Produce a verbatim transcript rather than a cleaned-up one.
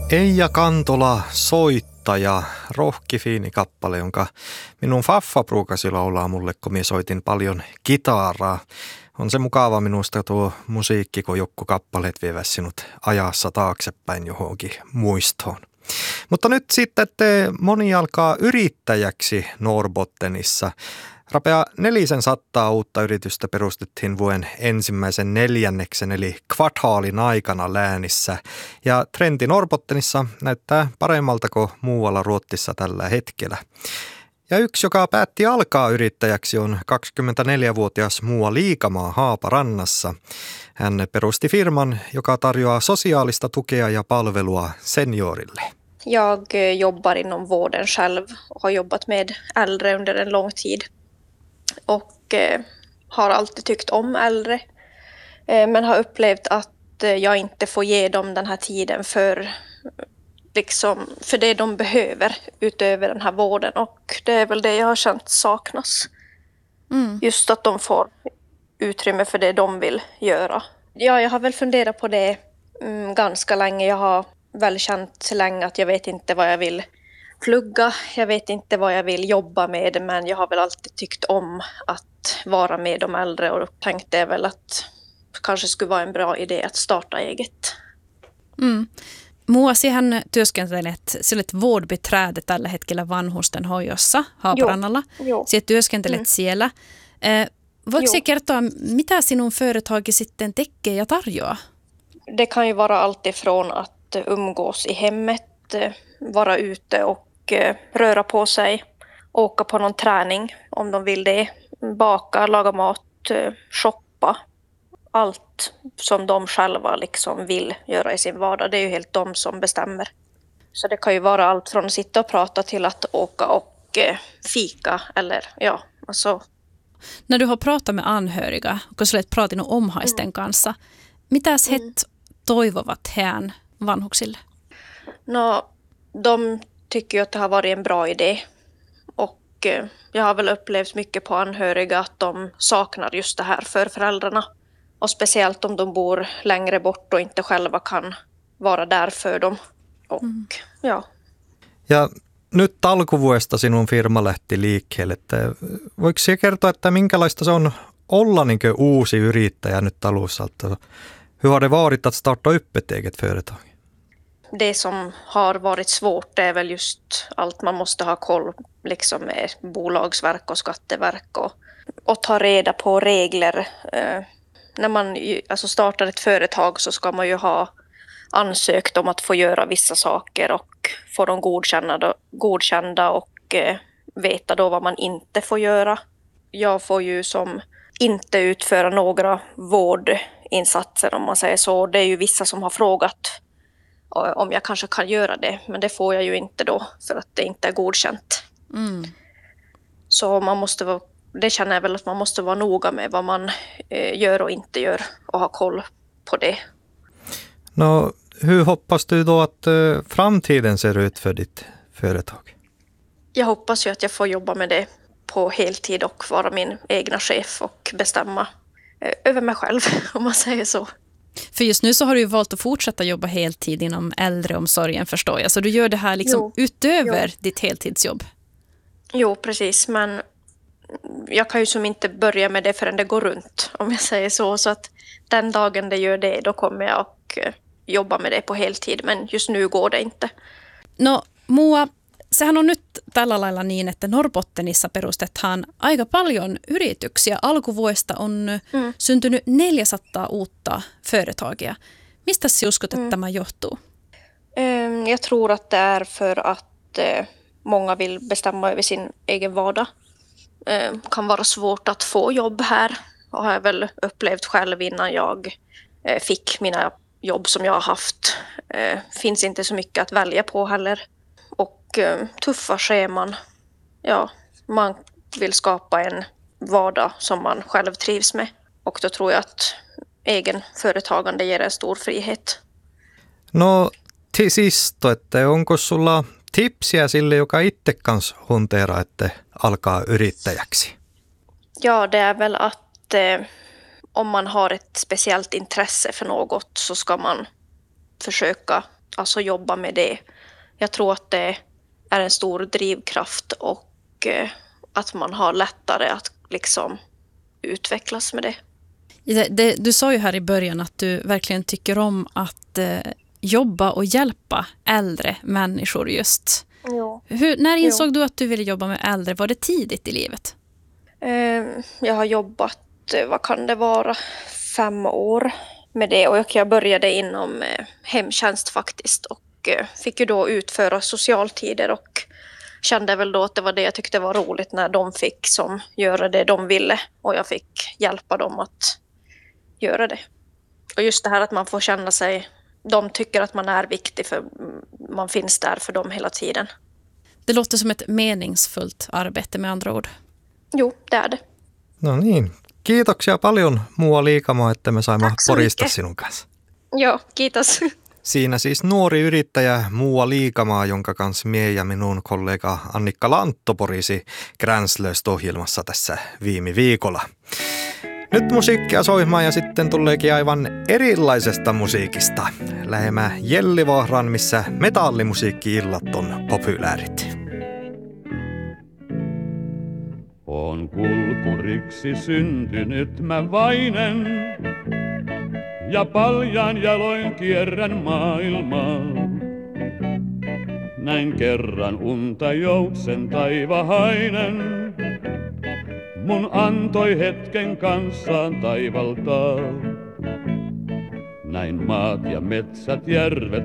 Eija Kantola, soittaja, rohkifiini kappale, jonka minun faffa pruukasi laulaa mulle, kun minä soitin paljon kitaraa. On se mukava minusta tuo musiikki, kun joku kappaleet vievät sinut ajassa taaksepäin johonkin muistoon. Mutta nyt sitten, että moni alkaa yrittäjäksi Norrbottenissa. Rapea nelisen sattaa uutta yritystä perustettiin vuoden ensimmäisen neljänneksen eli kvartaalin aikana läänissä. Ja trendi Norrbottenissa näyttää paremmalta kuin muualla Ruotsissa tällä hetkellä. Ja yksi, joka päätti alkaa yrittäjäksi, on kaksikymmentäneljävuotias Moa Liikamaa Haaparannassa. Hän perusti firman, joka tarjoaa sosiaalista tukea ja palvelua seniorille. Jag jobbar inom vården själv och har jobbat med äldre under en lång tid. Och eh, har alltid tyckt om äldre. Eh, men har upplevt att eh, jag inte får ge dem den här tiden för, liksom, för det de behöver utöver den här vården. Och det är väl det jag har känt saknas. Mm. Just att de får utrymme för det de vill göra. Ja, jag har väl funderat på det mm, ganska länge. Jag har väl känt länge att jag vet inte vad jag vill plugga. Jag vet inte vad jag vill jobba med, men jag har väl alltid tyckt om att vara med de äldre och tänkte väl att det kanske skulle vara en bra idé att starta eget. Mm. Moa, siihen työskentelet, sä olet vårdbiträde tällä hetkellä vanhusten hoidossa Haaparannalla. Sä työskentelet mm. siellä. Eh, voiko sä kertoa, mitä sinun företagi sitten tekee ja tarjoaa? Det kan ju vara allt ifrån att umgås i hemmet, vara ute och röra på sig, åka på någon träning om de vill det, baka, laga mat, shoppa. Allt som de själva liksom vill göra i sin vardag, det är ju helt de som bestämmer. Så det kan ju vara allt från att sitta och prata till att åka och fika eller ja, alltså. När du har pratat med anhöriga, kun sä olet pratinut omhaisten kanssa, mitäs he toivovat heidän vanhuksille? No, de tycker ju att det har varit en bra idé. Och eh, jag har väl upplevt mycket på anhöriga att de saknar just det här för föräldrarna. Och speciellt om de bor längre bort och inte själva kan vara där för dem. Och, mm. ja. Ja nyt alkuvuodesta sinun firma lähti liikkeelle. Että voiko sinä kertoa, että minkälaista se on olla niin kuin uusi yrittäjä nyt alussa? Hur har det varit att starta upp ett eget företag? Det som har varit svårt är väl just allt man måste ha koll liksom med bolagsverk och skatteverk och, och ta reda på regler. Eh, när man alltså startar ett företag så ska man ju ha ansökt om att få göra vissa saker och få dem godkända, godkända och eh, veta då vad man inte får göra. Jag får ju som inte utföra några vårdinsatser om man säger så. Det är ju vissa som har frågat om jag kanske kan göra det, men det får jag ju inte då för att det inte är godkänt. Mm. Så man måste vara, det känner jag väl att man måste vara noga med vad man eh, gör och inte gör och ha koll på det. Nå, hur hoppas du då att eh, framtiden ser ut för ditt företag? Jag hoppas ju att jag får jobba med det på heltid och vara min egna chef och bestämma eh, över mig själv om man säger så. För just nu så har du ju valt att fortsätta jobba heltid inom äldreomsorgen, förstår jag. Så du gör det här liksom jo, utöver jo. ditt heltidsjobb. Jo, precis. Men jag kan ju som inte börja med det förrän det går runt, om jag säger så. Så att den dagen det gör det, då kommer jag att jobba med det på heltid. Men just nu går det inte. No, Moa, sehän on nyt tällä lailla niin, että Norrbottenissa perustetaan aika paljon yrityksiä. Alkuvuodesta on mm. syntynyt neljäsataa uutta företagia. Mistä sinä uskot, että mm. tämä johtuu? Jag tror att det är för att många vill bestämma över sin egen vardag. Kan vara svårt att få jobb här. Och har jag väl upplevt själv innan jag fick mina jobb som jag har haft. Finns inte så mycket att välja på heller. Och tuffa scheman. Ja, man vill skapa en vardag som man själv trivs med. Och då tror jag att egen företagande ger en stor frihet. No, till sist, että onko sulla tipsiä sille, joka itse kanssa hunteeraa, että alkaa yrittäjäksi? Ja, det är väl att eh, om man har ett speciellt intresse för något så ska man försöka alltså jobba med det. Jag tror att det är en stor drivkraft och eh, att man har lättare att liksom utvecklas med det. Det, det. Du sa ju här i början att du verkligen tycker om att eh, jobba och hjälpa äldre människor just. Jo. Hur, när insåg jo. du att du ville jobba med äldre? Var det tidigt i livet? Eh, jag har jobbat, vad kan det vara, fem år med det. Och jag började inom eh, hemtjänst faktiskt. Och eh, fick ju då utföra socialtider och kände väl då att det var det jag tyckte var roligt när de fick som göra det de ville. Och jag fick hjälpa dem att göra det. Och just det här att man får känna sig, de tycker att man är viktig för man finns där för dem hela tiden. Det låter som ett meningsfullt arbete med andra ord. Jo, det är det. No niin. Kiitoksia paljon Mua Liikamaa, että me saimme porista sinun kanssa. Joo, kiitos. Siinä siis nuori yrittäjä Mua Liikamaa, jonka kanssa mie ja minun kollega Annikka Lantto porisi Gränslöst-ohjelmassa tässä viime viikolla. Nyt musiikkia soimaan ja sitten tuleekin aivan erilaisesta musiikista. Lähemmä Jellivohran, missä metallimusiikki-illat on populäärit. On kulkuriksi syntynyt mä vainen, ja paljan jaloin kierrän maailmaa. Näin kerran unta joutsen taivahainen, mun antoi hetken kanssaan taivaltaa. Näin maat ja metsät, järvet